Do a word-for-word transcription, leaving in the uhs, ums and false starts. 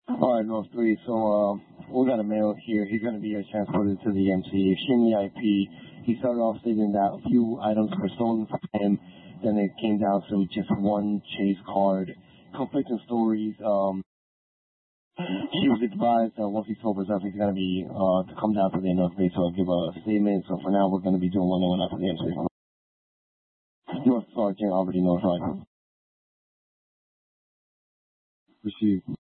All right, North three. So uh, we got a male here. He's going to be transported to the M C. Extremely I P. He started off stating that a few items were stolen from him. Then it came down to just one chase card. Conflicting stories. Um, he was advised that once he told herself he's going to be uh, to come down to the North Bay to give a statement. So for now, we're going to be doing one on one after the M C. North Sergeant already knows right. Received.